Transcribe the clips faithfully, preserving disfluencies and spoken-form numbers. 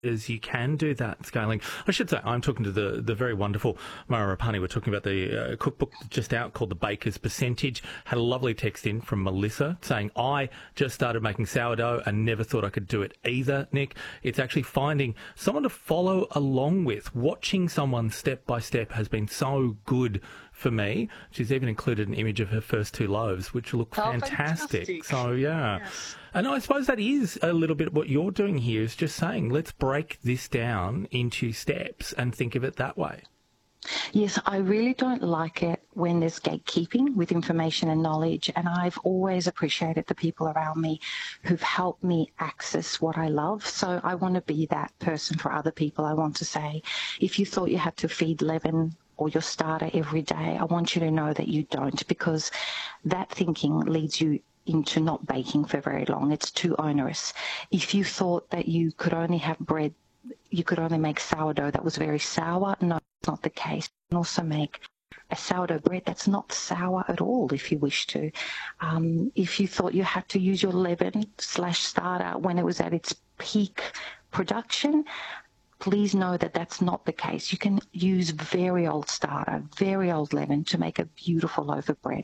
As you can do that scaling. I should say, I'm talking to the, the very wonderful Mara Rapani. We're talking about the uh, cookbook just out called The Baker's Percentage. Had a lovely text in from Melissa saying, I just started making sourdough and never thought I could do it either, Nick. It's actually finding someone to follow along with. Watching someone step by step has been so good for me. She's even included an image of her first two loaves, which look oh, fantastic. fantastic. So, yeah. Yes. And I suppose that is a little bit what you're doing here, is just saying, let's break this down into steps and think of it that way. Yes, I really don't like it when there's gatekeeping with information and knowledge, and I've always appreciated the people around me who've helped me access what I love. So I want to be that person for other people. I want to say, if you thought you had to feed leaven or your starter every day, I want you to know that you don't, because that thinking leads you into not baking for very long. It's too onerous. If you thought that you could only have bread, you could only make sourdough that was very sour, no, it's not the case. You can also make a sourdough bread that's not sour at all if you wish to. Um, if you thought you had to use your leaven slash starter when it was at its peak production, please know that that's not the case. You can use very old starter, very old leaven to make a beautiful loaf of bread.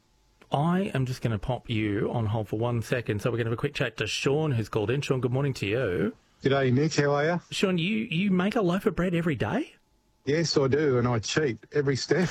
I am just going to pop you on hold for one second. So we're going to have a quick chat to Sean, who's called in. Sean, good morning to you. G'day, Nick. How are you? Sean, you, you make a loaf of bread every day? Yes, I do, and I cheat every step.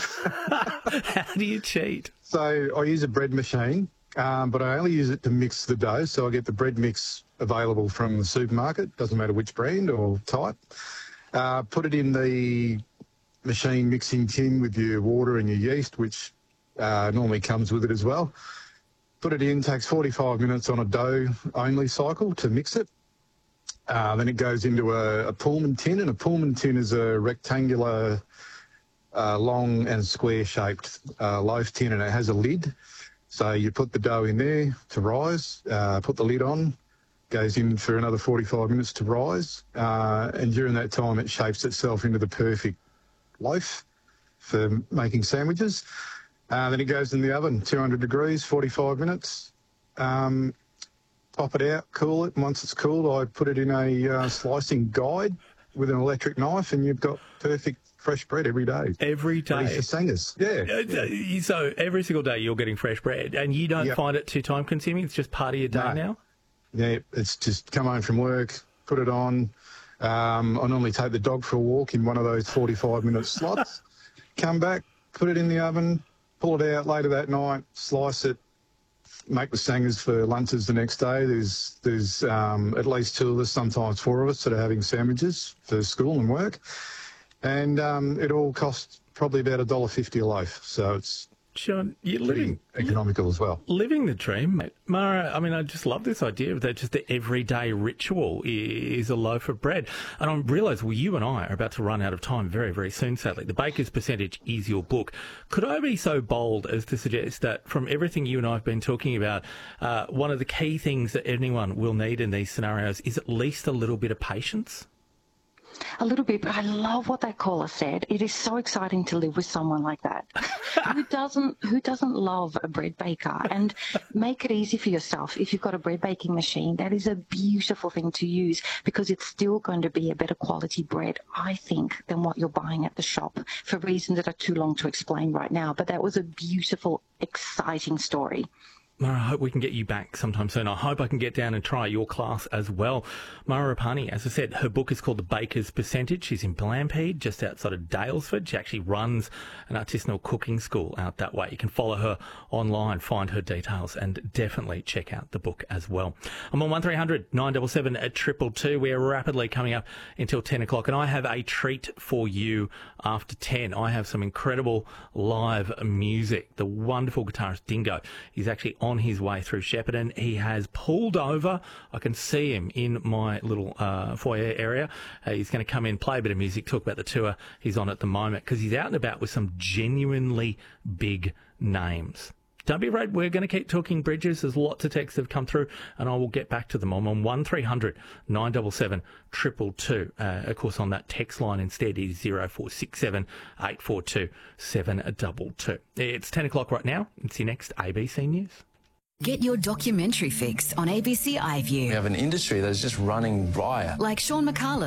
How do you cheat? So I use a bread machine, um, but I only use it to mix the dough. So I get the bread mix available from the supermarket, doesn't matter which brand or type. Uh, put it in the machine mixing tin with your water and your yeast, which uh, normally comes with it as well. Put it in, takes forty-five minutes on a dough-only cycle to mix it. Uh, then it goes into a, a Pullman tin, and a Pullman tin is a rectangular, uh, long and square-shaped uh, loaf tin, and it has a lid. So you put the dough in there to rise, uh, put the lid on, goes in for another forty-five minutes to rise, uh, and during that time it shapes itself into the perfect loaf for making sandwiches. Uh, then it goes in the oven, two hundred degrees, forty-five minutes. Um, pop it out, cool it, and once it's cooled, I put it in a uh, slicing guide with an electric knife, and you've got perfect fresh bread every day. Every day? Ready for singers, yeah. yeah. So every single day you're getting fresh bread, and you don't yep. find it too time-consuming? It's just part of your day no. now? Yeah, it's just come home from work, put it on. Um, I normally take the dog for a walk in one of those forty-five minute slots, come back, put it in the oven, pull it out later that night, slice it, make the sangers for lunches the next day. There's there's um, at least two of us, sometimes four of us, that are having sandwiches for school and work. And um, it all costs probably about a dollar fifty a loaf. So it's Sean, you're living economical as well. Living the dream, mate. Mara, I mean, I just love this idea of that just the everyday ritual is a loaf of bread. And I realise, well, you and I are about to run out of time very, very soon, sadly. The Baker's Percentage is your book. Could I be so bold as to suggest that from everything you and I have been talking about, uh, one of the key things that anyone will need in these scenarios is at least a little bit of patience? A little bit, but I love what that caller said. It is so exciting to live with someone like that. who doesn't who doesn't love a bread baker? And make it easy for yourself. If you've got a bread baking machine, that is a beautiful thing to use, because it's still going to be a better quality bread, I think, than what you're buying at the shop, for reasons that are too long to explain right now. But that was a beautiful, exciting story. Mara, I hope we can get you back sometime soon. I hope I can get down and try your class as well. Mara Rapani, as I said, her book is called The Baker's Percentage. She's in Blampede, just outside of Daylesford. She actually runs an artisanal cooking school out that way. You can follow her online, find her details, and definitely check out the book as well. I'm on one three hundred nine seven seven at triple two. We are rapidly coming up until ten o'clock, and I have a treat for you after ten. I have some incredible live music. The wonderful guitarist Dingo is actually on his way through Shepparton. He has pulled over. I can see him in my little uh, foyer area. Uh, he's going to come in, play a bit of music, talk about the tour he's on at the moment, because he's out and about with some genuinely big names. Don't be afraid, we're going to keep talking bridges. There's lots of texts that have come through, and I will get back to them. I'm on one three hundred nine seven seven triple two. Uh, of course, on that text line instead is zero four six seven eight four two seven two two. It's ten o'clock right now. It's your next A B C News. Get your documentary fix on A B C iView. We have an industry that's just running riot. Like Sean McCallum.